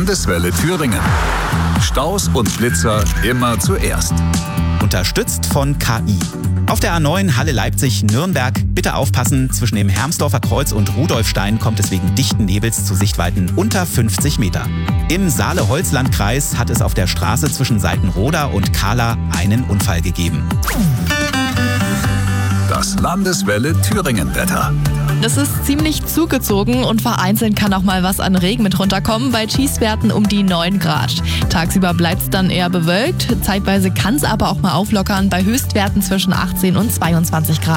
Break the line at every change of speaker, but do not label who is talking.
Landeswelle Thüringen. Staus und Blitzer immer zuerst.
Unterstützt von KI. Auf der A9 Halle-Leipzig-Nürnberg bitte aufpassen, zwischen dem Hermsdorfer Kreuz und Rudolfstein kommt es wegen dichten Nebels zu Sichtweiten unter 50 Meter. Im Saale-Holzland-Kreis hat es auf der Straße zwischen Seitenroda und Kahla einen Unfall gegeben.
Das Landeswelle Thüringen-Wetter.
Das ist ziemlich zugezogen und vereinzelt kann auch mal was an Regen mit runterkommen, bei Tiefstwerten um die 9 Grad. Tagsüber bleibt es dann eher bewölkt, zeitweise kann es aber auch mal auflockern bei Höchstwerten zwischen 18 und 22 Grad.